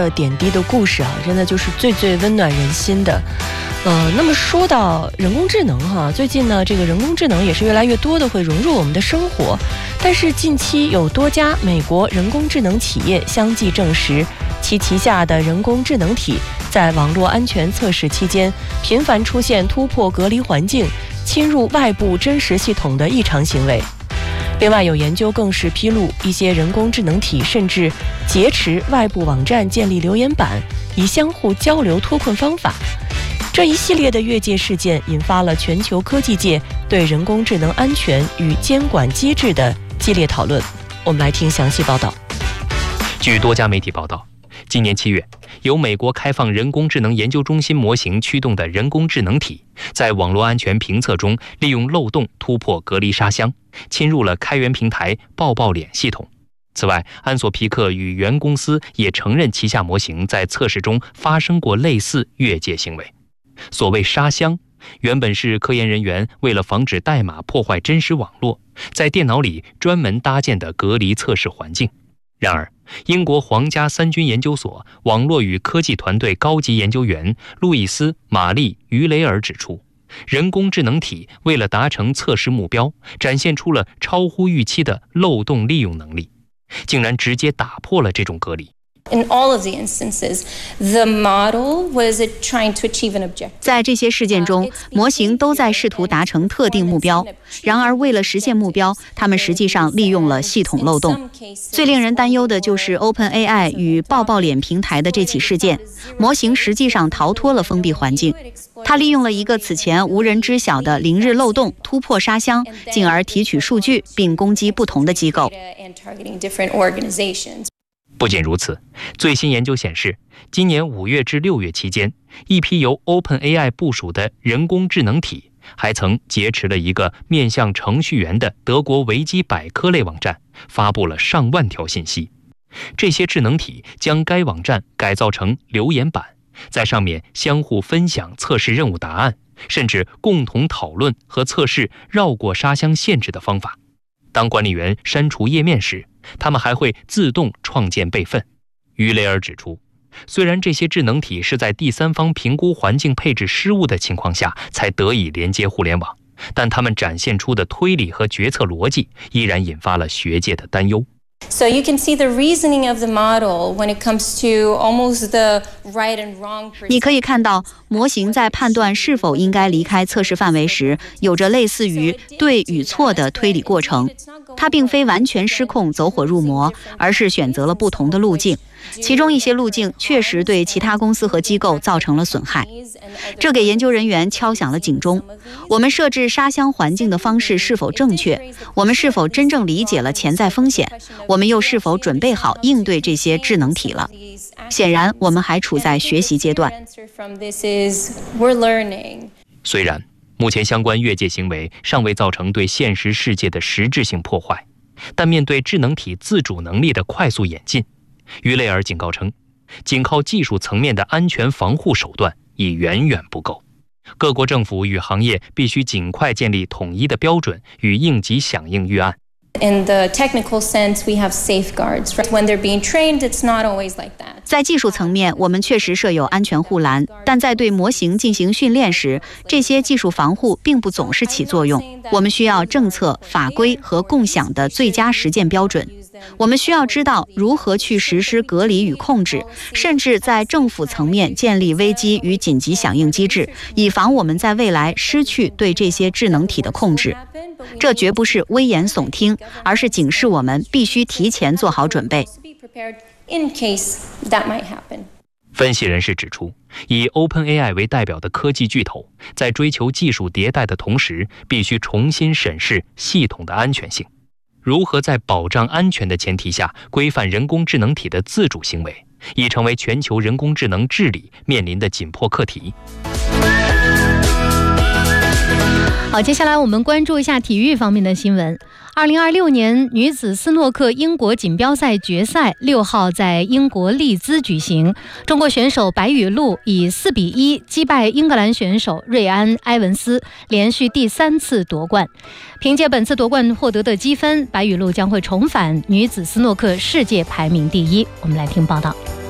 点滴的故事啊，真的就是最温暖人心的。那么说到人工智能最近呢，这个人工智能也是越来越多的会融入我们的生活。但是近期有多家美国人工智能企业相继证实，其旗下的人工智能体在网络安全测试期间频繁出现突破隔离环境、侵入外部真实系统的异常行为。另外有研究更是披露，一些人工智能体甚至劫持外部网站建立留言板，以相互交流脱困方法。这一系列的越界事件引发了全球科技界对人工智能安全与监管机制的激烈讨论。我们来听详细报道。 据多家媒体报道，今年7月，由美国开放人工智能研究中心模型驱动的人工智能体，在网络安全评测中利用漏洞突破隔离沙箱，侵入了开源平台抱抱脸系统。此外，安索皮克与原公司也承认旗下模型在测试中发生过类似越界行为。所谓沙箱，原本是科研人员为了防止代码破坏真实网络，在电脑里专门搭建的隔离测试环境。然而，英国皇家三军研究所网络与科技团队高级研究员路易斯·玛丽·于雷尔指出，人工智能体为了达成测试目标，展现出了超乎预期的漏洞利用能力，竟然直接打破了这种隔离。 In all of the instances, the model was trying to achieve an objective. 在这些事件中，模型都在试图达成特定目标。然而，为了实现目标，他们实际上利用了系统漏洞。最令人担忧的就是 OpenAI 与抱抱脸平台的这起事件，模型实际上逃脱了封闭环境。它利用了一个此前无人知晓的零日漏洞突破沙箱，进而提取数据并攻击不同的机构。 不仅如此，最新研究显示，今年5月至6月期间，一批由 OpenAI 部署的人工智能体还曾劫持了一个面向程序员的德国维基百科类网站，发布了上万条信息。这些智能体将该网站改造成留言板，在上面相互分享测试任务答案，甚至共同讨论和测试绕过沙箱限制的方法。当管理员删除页面时，他们还会自动创建备份。于雷尔指出，虽然这些智能体是在第三方评估环境配置失误的情况下才得以连接互联網，但他们展现出的推理和决策逻辑依然引发了学界的担忧。 So you can see the reasoning of the model when it comes to almost the right and wrong. 你可以看到，模型在判断是否应该离开测试范围时，有着类似于对与错的推理过程。它并非完全失控走火入魔，而是选择了不同的路径。其中一些路径确实对其他公司和机构造成了损害，这给研究人员敲响了警钟。我们设置沙箱环境的方式是否正确？我们是否真正理解了潜在风险？我们又是否准备好应对这些智能体了？显然，我们还处在学习阶段。 虽然目前相关越界行为尚未造成对现实世界的实质性破坏，但面对智能体自主能力的快速演进，于雷尔警告称，仅靠技术层面的安全防护手段已远远不够。各国政府与行业必须尽快建立统一的标准与应急响应预案。 In the technical sense, we have safeguards. When they're being trained, it's not always like that. 在技术层面，我们确实设有安全护栏，但在对模型进行训练时，这些技术防护并不总是起作用。我们需要政策、法规和共享的最佳实践标准。我们需要知道如何去实施隔离与控制，甚至在政府层面建立危机与紧急响应机制，以防我们在未来失去对这些智能体的控制。这绝不是危言耸听，而是警示我们必须提前做好准备。 分析人士指出，以 OpenAI 为代表的科技巨头，在追求技术迭代的同时，必须重新审视系统的安全性。如何在保障安全的前提下规范人工智能体的自主行为，已成为全球人工智能治理面临的紧迫课题。 好，接下来我们关注一下体育方面的新闻。2026年女子斯诺克英国锦标赛决赛6号在英国利兹举行，中国选手白雨露以4-1击败英格兰选手瑞安·埃文斯，连续第3次夺冠。凭借本次夺冠获得的积分，白雨露将会重返女子斯诺克世界排名第1。我们来听报道。